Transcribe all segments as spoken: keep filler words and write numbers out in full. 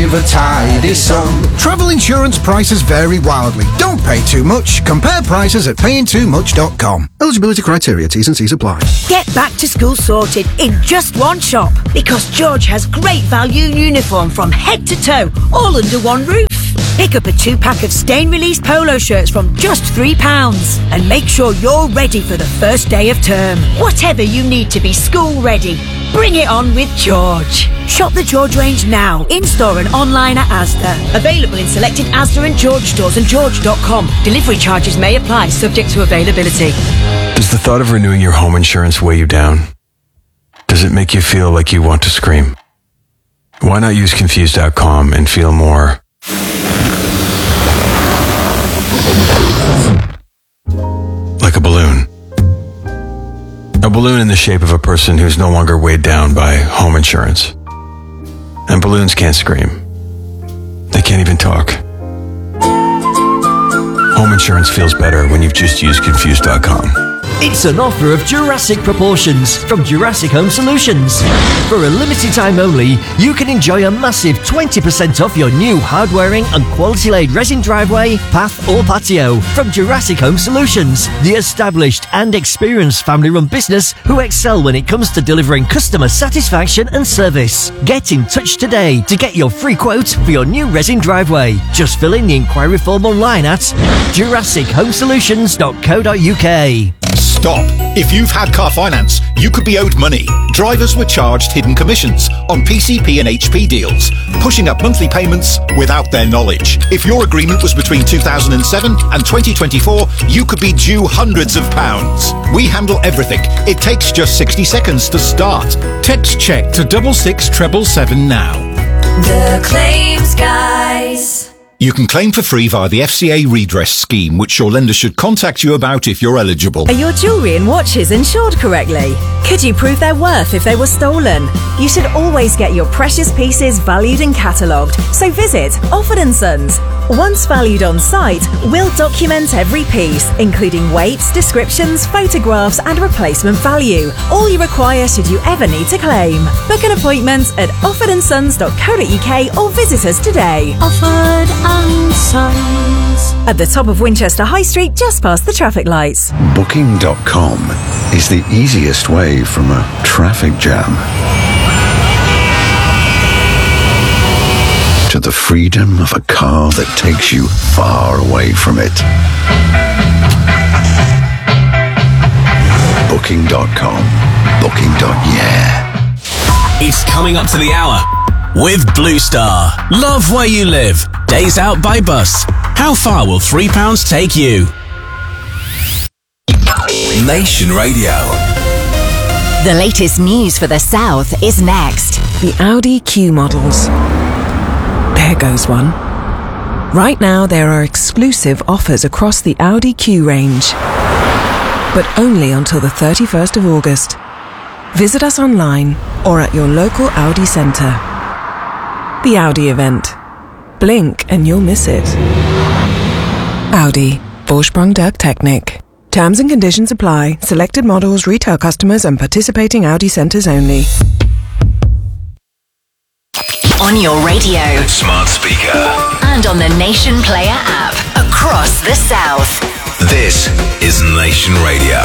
with a tidy sum. Travel insurance prices vary wildly. Don't pay too much. Compare prices at paying too much dot com. Eligibility criteria, T's and C's apply. Get back to school sorted in just one shop, because George has great value uniform from head to toe, all under one roof. Pick up a two-pack of stain-released polo shirts from just three pounds and make sure you're ready for the first day of term. Whatever you need to be school-ready, bring it on with George. Shop the George range now, in-store and online at Asda. Available in selected Asda and George stores and george dot com. Delivery charges may apply, subject to availability. Does the thought of renewing your home insurance weigh you down? Does it make you feel like you want to scream? Why not use Confused dot com and feel more like a balloon? A balloon in the shape of a person who's no longer weighed down by home insurance. And balloons can't scream. They can't even talk. Home insurance feels better when you've just used Confused dot com. It's an offer of Jurassic proportions from Jurassic Home Solutions. For a limited time only, you can enjoy a massive twenty percent off your new hard-wearing and quality-laid resin driveway, path or patio from Jurassic Home Solutions, the established and experienced family-run business who excel when it comes to delivering customer satisfaction and service. Get in touch today to get your free quote for your new resin driveway. Just fill in the inquiry form online at jurassic home solutions dot co dot uk. Stop. If you've had car finance, you could be owed money. Drivers were charged hidden commissions on P C P and H P deals, pushing up monthly payments without their knowledge. If your agreement was between two thousand seven and twenty twenty-four, you could be due hundreds of pounds. We handle everything. It takes just sixty seconds to start. Text check to double six treble seven now. The Claims Guys. You can claim for free via the F C A redress scheme, which your lender should contact you about if you're eligible. Are your jewellery and watches insured correctly? Could you prove their worth if they were stolen? You should always get your precious pieces valued and catalogued, so visit Offord and Sons. Once valued on site, we'll document every piece, including weights, descriptions, photographs and replacement value. All you require should you ever need to claim. Book an appointment at offord and sons dot co dot uk or visit us today. Offord and Sons. At the top of Winchester High Street, just past the traffic lights. Booking dot com is the easiest way from a traffic jam to the freedom of a car that takes you far away from it. Booking dot com. Booking. Yeah. It's coming up to the hour with Blue Star. Love where you live. Days out by bus. How far will three pounds take you? Nation Radio. The latest news for the South is next. The Audi Q models. There goes one. Right now there are exclusive offers across the Audi Q range, but only until the thirty-first of August. Visit us online or at your local Audi centre. The Audi event. Blink and you'll miss it. Audi. Vorsprung der Technik. Terms and conditions apply. Selected models, retail customers and participating Audi centres only. On your radio, smart speaker, and on the Nation Player app across the South. This is Nation Radio.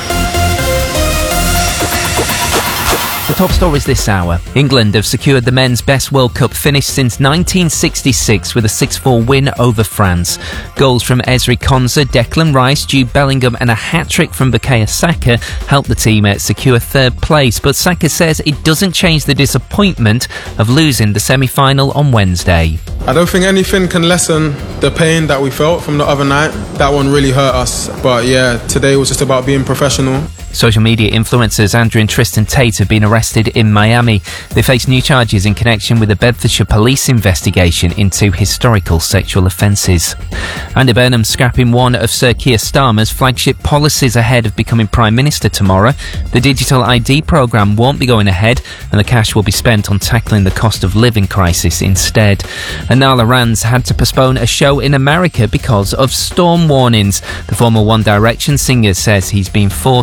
The top stories this hour. England have secured the men's best World Cup finish since nineteen sixty-six with a six four win over France. Goals from Ezri Konsa, Declan Rice, Jude Bellingham and a hat-trick from Bukayo Saka helped the team secure third place, but Saka says it doesn't change the disappointment of losing the semi-final on Wednesday. I don't think anything can lessen the pain that we felt from the other night. That one really hurt us, but yeah, today was just about being professional. Social media influencers Andrew and Tristan Tate have been arrested in Miami. They face new charges in connection with the Bedfordshire police investigation into historical sexual offences. Andy Burnham scrapping one of Sir Keir Starmer's flagship policies ahead of becoming Prime Minister tomorrow. The digital I D programme won't be going ahead and the cash will be spent on tackling the cost of living crisis instead. And Nala Rand's had to postpone a show in America because of storm warnings. The former One Direction singer says he's been forced into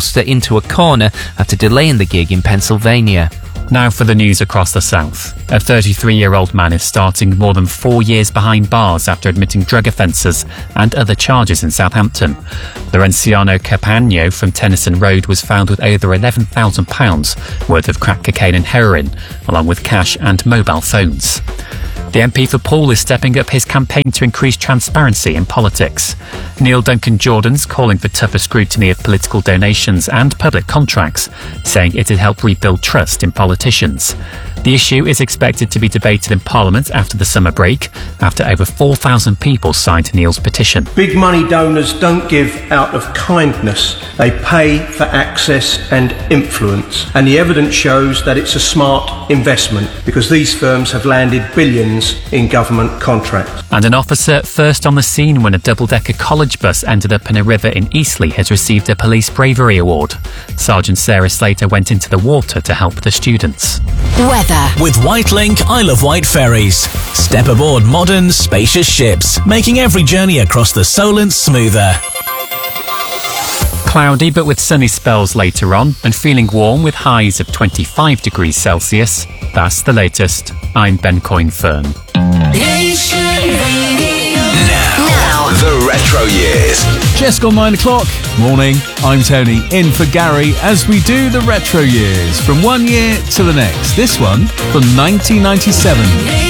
into a corner after delaying the gig in Pennsylvania. Now for the news across the south. A thirty-three-year-old man is starting more than four years behind bars after admitting drug offences and other charges in Southampton. Lorenciano Capano from Tennyson Road was found with over eleven thousand pounds worth of crack cocaine and heroin, along with cash and mobile phones. The M P for Poole is stepping up his campaign to increase transparency in politics. Neil Duncan Jordan's calling for tougher scrutiny of political donations and public contracts, saying it'd help rebuild trust in politicians. The issue is expected to be debated in Parliament after the summer break, after over four thousand people signed Neil's petition. Big money donors don't give out of kindness. They pay for access and influence. And the evidence shows that it's a smart investment because these firms have landed billions in government contracts. And an officer first on the scene when a double-decker college bus ended up in a river in Eastleigh has received a Police Bravery Award. Sergeant Sarah Slater went into the water to help the students. Weather. With Whitelink, Isle of Wight ferries. Step aboard modern, spacious ships, making every journey across the Solent smoother. Cloudy but with sunny spells later on, and feeling warm with highs of twenty-five degrees Celsius. That's the latest. I'm Ben Coyne-Fern. Now, the Retro Years. Just gone nine o'clock. Morning, I'm Tony, in for Gary as we do the Retro Years from one year to the next. This one from nineteen ninety-seven.